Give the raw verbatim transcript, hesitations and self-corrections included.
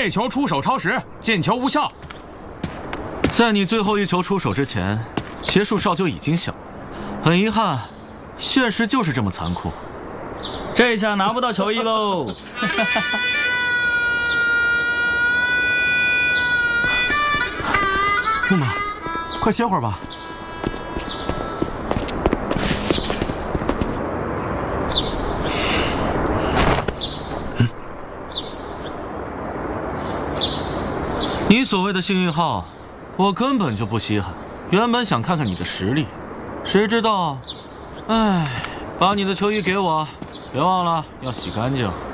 这球出手超时，进球无效。 在你最后一球出手之前，结束哨就已经响。很遗憾，现实就是这么残酷。 这下拿不到球衣喽！ 木马，快歇会儿吧。 你所谓的幸运号，我根本就不稀罕。原本想看看你的实力，谁知道，唉，把你的球衣给我，别忘了要洗干净。